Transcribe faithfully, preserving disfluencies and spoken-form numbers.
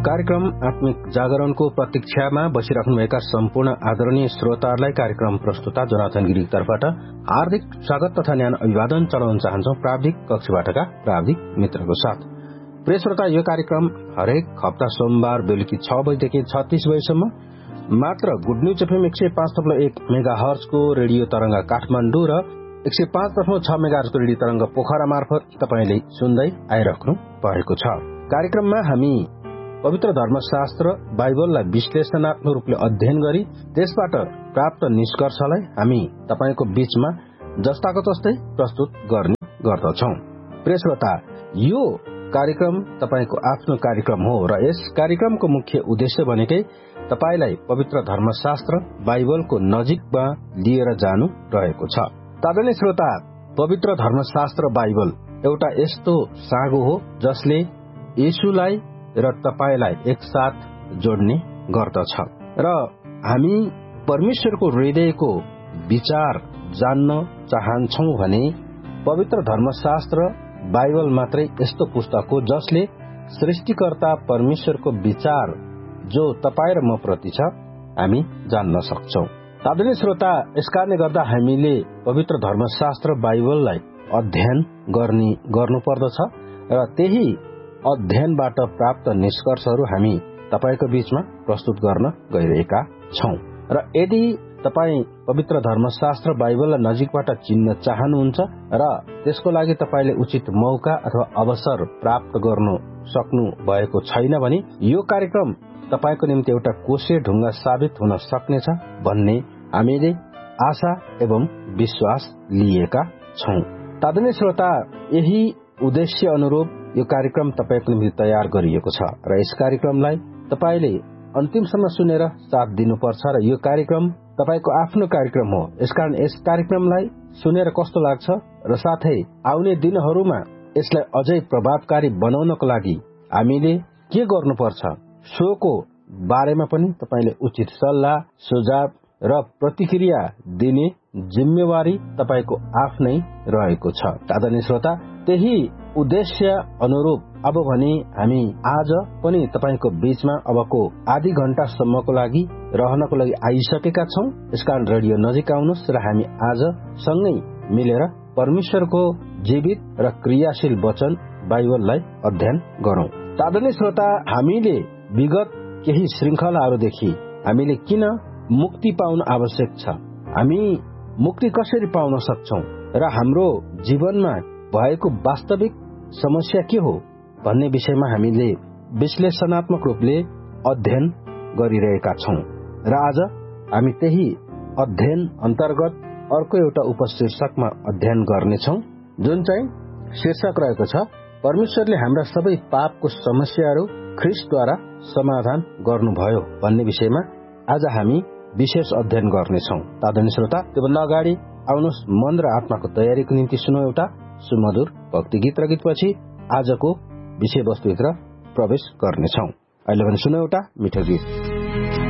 कार्यक्रम आत्मिक जागरणको प्रतीक्षामा बसिराख्नुभएका सम्पूर्ण आदरणीय श्रोताहरूलाई कार्यक्रम प्रस्तुता जोनाथन गिरीको तर्फबाट हार्दिक स्वागत तथा न्यान अभिवादन चढाउन चाहन्छौं प्राविधिक कक्षबाटका प्राविधिक मित्रको साथ। प्रिय श्रोता, यो कार्यक्रम हरेक हप्ता सोमबार बेलुकी छ बजेदेखि छत्तीस बजेसम्म मात्र गुड न्यूज एफएम एक सय पाँच दशमलव एक मेगा हर्जको रेडियो तरंग काठमाडौँ र एक सय पाँच दशमलव छ मेगा हर्जको रेडियो तरंग पोखरा मार्फत तपाईले सुन्दै आइराख्नु भएको छ। कार्यक्रममा हामी पवित्र धर्मशास्त्र बाइबललाई विश्लेषणात्मक रूपले अध्ययन गरी त्यसबाट प्राप्त निष्कर्षलाई हामी तपाईको बीचमा जस्ताको तस्तै प्रस्तुत गर्ने गर्दछौं। प्रिय श्रोता, यो कार्यक्रम तपाईको आफ्नो कार्यक्रम हो र यस कार्यक्रमको मुख्य उद्देश्य भनेकै तपाईलाई पवित्र धर्मशास्त्र बाइबलको नजिकमा लिएर जानु रहेको छ। आदरणीय श्रोता, पवित्र धर्मशास्त्र बाइबल एउटा यस्तो साँगो हो जसले येशूलाई र तपाईलाई एकसाथ जोड्ने गर्दछ र हामी परमेश्वरको हृदयको विचार जान्न चाहन्छौं भने पवित्र धर्मशास्त्र बाइबल मात्रै यस्तो पुस्तक हो जसले सृष्टिकर्ता परमेश्वरको विचार जो तपाई र म प्रति छ हामी जान्न सक्छौं। आदरणीय श्रोता, यसकारणले गर्दा हामीले पवित्र धर्मशास्त्र बाइबललाई अध्ययन गर्ने गर्नुपर्दछ र त्यही अध्ययनबाट प्राप्त निष्कर्षहरू हामी तपाईको बीचमा प्रस्तुत गर्न गइरहेका छौं। र यदि तपाई पवित्र धर्मशास्त्र बाइबललाई नजिकबाट चिन्न चाहनुहुन्छ र त्यसको लागि तपाईले उचित मौका अथवा अवसर प्राप्त गर्नु सक्नु भएको छैन भने यो कार्यक्रम तपाईको निम्ति एउटा कोसे ढुङ्गा साबित हुन सक्नेछ भन्ने हामीले आशा एवं विश्वास लिएका छौं। आदरणीय श्रोता, यही उद्देश्य अनुरूप यो कार्यक्रम तपाईको निम्ति तयार गरिएको छ र यस कार्यक्रमलाई तपाईले अन्तिमसम्म सुनेर साथ दिनुपर्छ र यो कार्यक्रम तपाईको आफ्नो कार्यक्रम हो। यसकारण यस कार्यक्रमलाई सुनेर कस्तो लाग्छ र साथै आउने दिनहरूमा यसलाई अझै प्रभावकारी बनाउनको लागि हामीले के गर्नुपर्छ सोको बारेमा पनि तपाईले उचित सल्लाह सुझाव र प्रतिक्रिया दिने जिम्मेवारी तपाईको आफ्नै रहेको छ। आदरणीय श्रोता, त्यही उद्देश्य अनुरूप अब भने हामी आज पनि तपाईको बीचमा अबको आधी घण्टासम्मको लागि रहनको लागि आइसकेका छौं। यसकारण रेडियो नजिक आउनुहोस् र हामी आज सँगै मिलेर परमेश्वरको जीवित र क्रियाशील वचन बाइबललाई अध्ययन गरौं। आदरणीय श्रोता, हामीले विगत केही श्रृंखलाहरूदेखि हामीले किन मुक्ति पाउन आवश्यक छ, हामी मुक्ति कसरी पाउन सक्छौं र हाम्रो जीवनमा भएको वास्तविक समस्या के हो भन्ने विषयमा हामीले विश्लेषणात्मक रूपले अध्ययन गरिरहेका छौं। र आज हामी त्यही अध्ययन अन्तर्गत अर्को एउटा उपशीर्षकमा अध्ययन गर्नेछौं जुन चाहिँ शीर्षक रहेको छ परमेश्वरले हाम्रा सबै पापको समस्याहरू ख्रीष्टद्वारा समाधान गर्नुभयो भन्ने विषयमा आज हामी विशेष अध्ययन गर्नेछौं। आदरणीय श्रोता, त्योभन्दा अगाडि आउनुहोस् मन र आत्माको तयारीको निम्ति सुनौ एउटा सुमधुर भक्ति गीत र गीतपछि आजको विषयवस्तुभित्र प्रवेश गर्नेछौं। अहिले भने सुनौ एउटा मिठो गीत।